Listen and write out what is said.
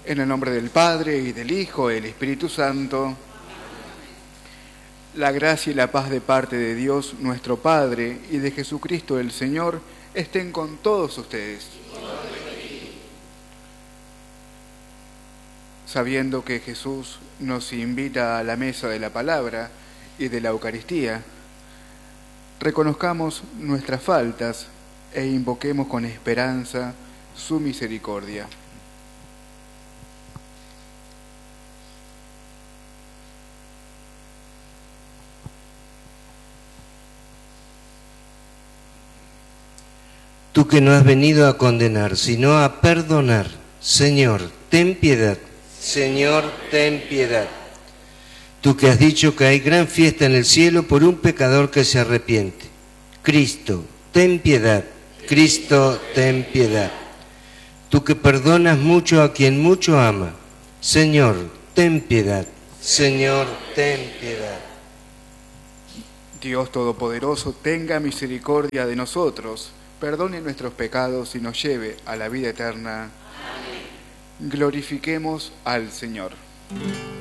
En el nombre del Padre, y del Hijo, y del Espíritu Santo. La gracia y la paz de parte de Dios, nuestro Padre, y de Jesucristo el Señor, estén con todos ustedes. Sabiendo que Jesús nos invita a la mesa de la palabra y de la Eucaristía, reconozcamos nuestras faltas e invoquemos con esperanza su misericordia. Tú que no has venido a condenar, sino a perdonar, Señor, ten piedad. Señor, ten piedad. Tú que has dicho que hay gran fiesta en el cielo por un pecador que se arrepiente. Cristo, ten piedad. Cristo, ten piedad. Tú que perdonas mucho a quien mucho ama. Señor, ten piedad. Señor, ten piedad. Dios Todopoderoso, tenga misericordia de nosotros, perdone nuestros pecados y nos lleve a la vida eterna. Amén. Glorifiquemos al Señor.